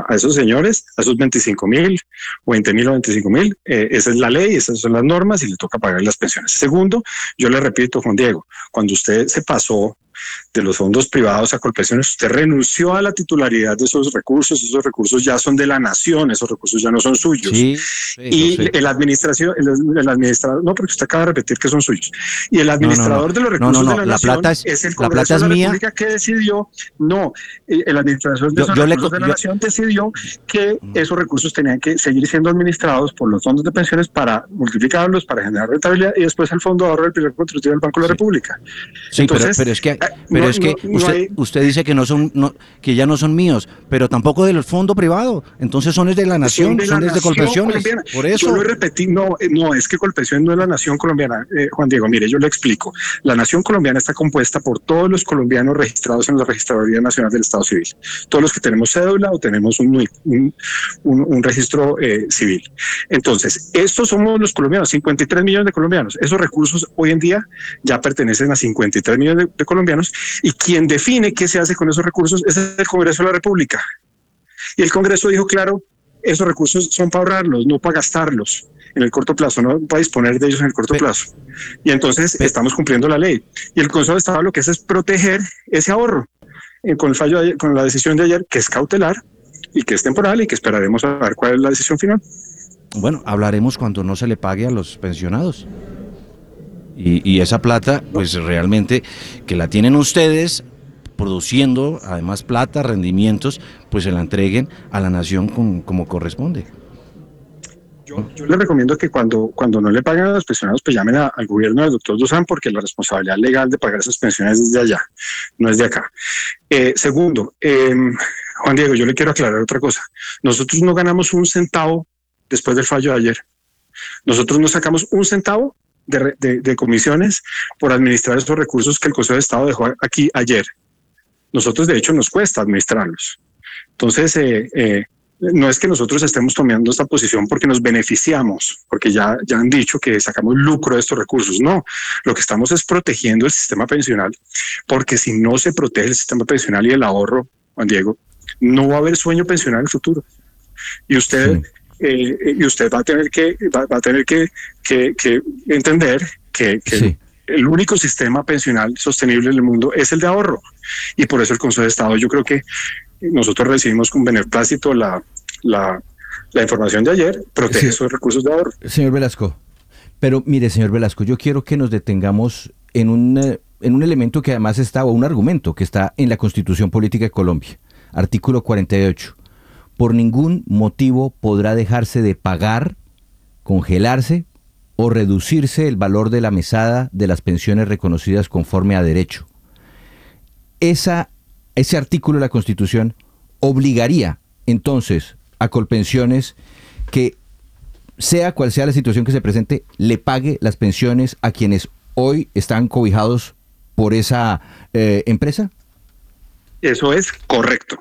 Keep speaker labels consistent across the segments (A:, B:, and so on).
A: a esos señores, a esos 25.000 o 20.000 o 25.000, esa es la ley, esas son las normas y le toca pagar las pensiones. Segundo, yo le repito, Juan Diego, cuando usted se pasó de los fondos privados a Colpensiones, usted renunció a la titularidad de esos recursos ya son de la nación, esos recursos ya no son suyos.
B: Sí,
A: y el administrador, no, porque usted acaba de repetir que son suyos. Y el administrador de los recursos de la nación es el Congreso de la República que decidió, el administrador de esos recursos de la nación decidió que esos recursos tenían que seguir siendo administrados por los fondos de pensiones para multiplicarlos, para generar rentabilidad y después al Fondo de Ahorro del Pilar Contributivo del Banco de la República.
B: Sí, entonces, pero es que usted dice que que ya no son míos, pero tampoco del fondo privado, entonces son de la nación, son de Colpensiones. Por eso.
A: Yo lo repetí, no, es que Colpensiones no es la nación colombiana, Juan Diego, mire, yo le explico. La nación colombiana está compuesta por todos los colombianos registrados en la Registraduría Nacional del Estado Civil, todos los que tenemos cédula o tenemos un registro civil. Entonces, estos somos los colombianos, 53 millones de colombianos. Esos recursos hoy en día ya pertenecen a 53 millones de colombianos, y quien define qué se hace con esos recursos es el Congreso de la República. Y el Congreso dijo, claro, esos recursos son para ahorrarlos, no para gastarlos en el corto plazo, no para disponer de ellos en el corto plazo. Y entonces estamos cumpliendo la ley. Y el Consejo de Estado lo que hace es proteger ese ahorro con el fallo de ayer, con la decisión de ayer, que es cautelar y que es temporal y que esperaremos a ver cuál es la decisión final.
B: Bueno, hablaremos cuando no se le pague a los pensionados. Y esa plata, pues realmente que la tienen ustedes produciendo, además plata, rendimientos, pues se la entreguen a la nación como corresponde.
A: Yo les recomiendo que cuando no le paguen a los pensionados, pues llamen al gobierno del doctor Dusan, porque la responsabilidad legal de pagar esas pensiones es de allá, no es de acá. Segundo, Juan Diego, yo le quiero aclarar otra cosa. Nosotros no ganamos un centavo después del fallo de ayer. Nosotros no sacamos un centavo de comisiones por administrar esos recursos que el Consejo de Estado dejó aquí ayer. Nosotros, de hecho, nos cuesta administrarlos. Entonces, no es que nosotros estemos tomando esta posición porque nos beneficiamos, porque ya han dicho que sacamos lucro de estos recursos. No, lo que estamos es protegiendo el sistema pensional, porque si no se protege el sistema pensional y el ahorro, Juan Diego, no va a haber sueño pensional en el futuro. Y usted... Sí. Y usted va a tener que entender que sí, el único sistema pensional sostenible en el mundo es el de ahorro, y por eso el Consejo de Estado, yo creo que nosotros recibimos con beneplácito la información de ayer, protege esos recursos de ahorro.
C: Señor Velasco, pero mire, señor Velasco, yo quiero que nos detengamos en un elemento que además está, o un argumento que está en la Constitución Política de Colombia, artículo 48. Por ningún motivo podrá dejarse de pagar, congelarse o reducirse el valor de la mesada de las pensiones reconocidas conforme a derecho. Ese artículo de la Constitución obligaría entonces a Colpensiones que, sea cual sea la situación que se presente, le pague las pensiones a quienes hoy están cobijados por esa empresa.
A: Eso es correcto.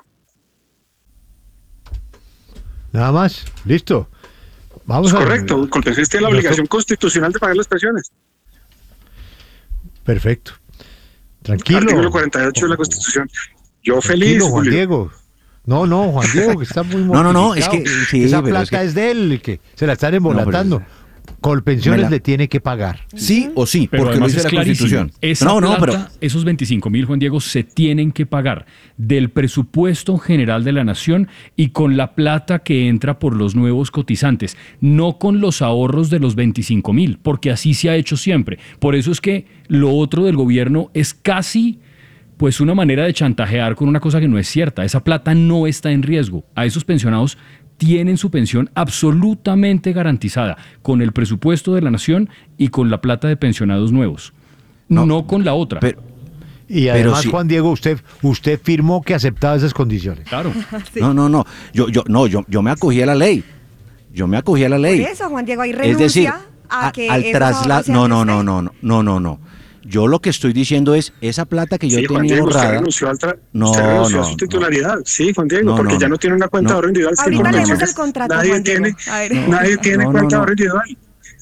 D: Nada más, listo. Vamos
A: correcto, Colpensiones tiene la obligación constitucional de pagar las pensiones.
D: Perfecto. Tranquilo.
A: Artículo 48 de la Constitución. Yo feliz,
D: Juan Diego. No, Juan Diego, que está muy mortificado.
B: No, es que sí,
D: esa plata es de él, que se la están embolatando. Colpensiones le tiene que pagar.
B: Sí o sí,
E: pero
B: porque lo dice la Constitución.
E: Esos 25.000, Juan Diego, se tienen que pagar del presupuesto general de la nación y con la plata que entra por los nuevos cotizantes, no con los ahorros de los 25.000, porque así se ha hecho siempre. Por eso es que lo otro del gobierno es casi pues una manera de chantajear con una cosa que no es cierta. Esa plata no está en riesgo. A esos pensionados tienen su pensión absolutamente garantizada con el presupuesto de la nación y con la plata de pensionados nuevos, no con la otra.
D: Y además, sí, Juan Diego, usted firmó que aceptaba esas condiciones.
E: Claro.
B: Sí. No, yo me acogí a la ley. Por
F: eso, Juan Diego, hay renuncia,
B: es decir,
F: a que
B: al traslado. No. Yo lo que estoy diciendo es esa plata que yo tenía
A: Juan Diego,
B: ahorrada.
A: Usted renunció a su titularidad. Sí, Juan Diego, porque ya no tiene una cuenta de ahorro individual.
F: Ahorita leemos el contrato,
A: Nadie
F: Juan Diego.
A: tiene cuenta de ahorro individual.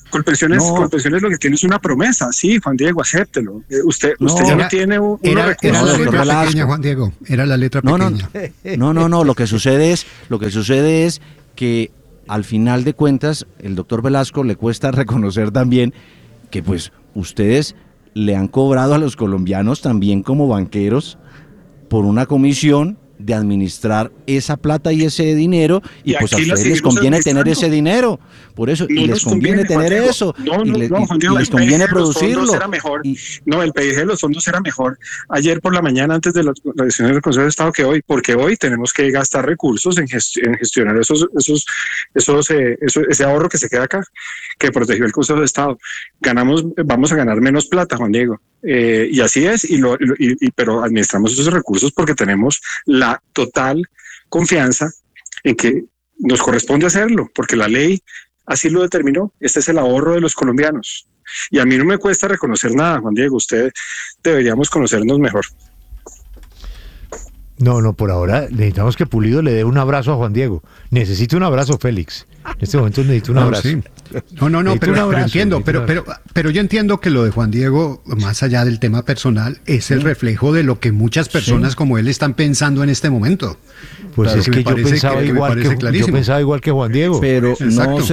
A: Colpensiones lo que tiene es una promesa. Sí, Juan Diego, acéptelo. Usted ya no tiene unos recursos.
F: Era la letra pequeña, Juan Diego. Era la letra pequeña.
B: No. Lo que sucede es que al final de cuentas, el doctor Velasco le cuesta reconocer también que pues ustedes le han cobrado a los colombianos también como banqueros por una comisión de administrar esa plata y ese dinero, y pues a ustedes les conviene tener ese dinero, por eso, y les conviene tener eso, y les conviene producirlo.
A: No, el PIG de los fondos era mejor ayer por la mañana antes de las elecciones del Consejo de Estado que hoy, porque hoy tenemos que gastar recursos en gestionar ese ahorro que se queda acá, que protegió el Consejo de Estado. Vamos a ganar menos plata, Juan Diego. Y así es, pero administramos esos recursos porque tenemos la total confianza en que nos corresponde hacerlo, porque la ley así lo determinó. Este es el ahorro de los colombianos. Y a mí no me cuesta reconocer nada, Juan Diego. Deberíamos conocernos mejor.
D: No, por ahora necesitamos que Pulido le dé un abrazo a Juan Diego. Necesito un abrazo, Félix. En este momento necesito un abrazo.
F: Sí. Pero entiendo, pero yo entiendo que lo de Juan Diego, más allá del tema personal, es el reflejo de lo que muchas personas como él están pensando en este momento.
D: Pues claro, es que yo pensaba igual que Juan Diego.
C: Pero
F: exacto.